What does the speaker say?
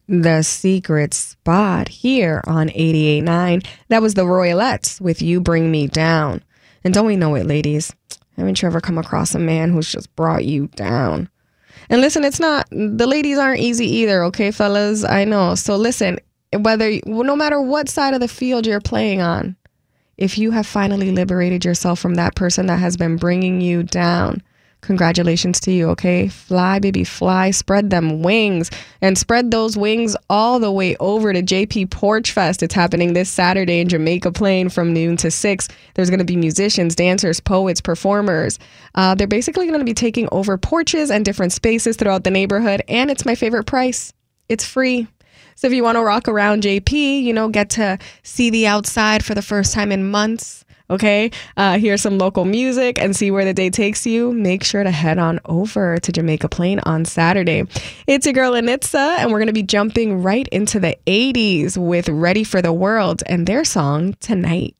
The secret spot here on 88.9. That was the Royalettes with You Bring Me Down. And don't we know it, ladies? Haven't you ever come across a man who's just brought you down? And listen, the ladies aren't easy either, okay, fellas? I know. So listen, no matter what side of the field you're playing on, if you have finally liberated yourself from that person that has been bringing you down, congratulations to you, okay? Fly, baby, fly. Spread them wings and spread those wings all the way over to JP Porch Fest. It's happening this Saturday in Jamaica Plain from noon to 6. There's going to be musicians, dancers, poets, performers. They're basically going to be taking over porches and different spaces throughout the neighborhood. And it's my favorite price. It's free. So if you want to rock around JP, get to see the outside for the first time in months. Okay, hear some local music and see where the day takes you. Make sure to head on over to Jamaica Plain on Saturday. It's your girl Anitza, and we're going to be jumping right into the 80s with Ready for the World and their song Tonight.